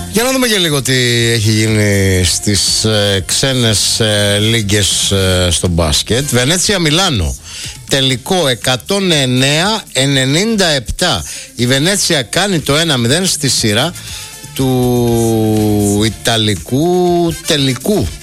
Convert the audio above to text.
Για να δούμε και λίγο τι έχει γίνει στις ξένες λίγκες στο μπάσκετ. Βενέτσια Μιλάνο, τελικό 109-97. Η Βενέτσια κάνει το 1-0 στη σειρά του Ιταλικού τελικού.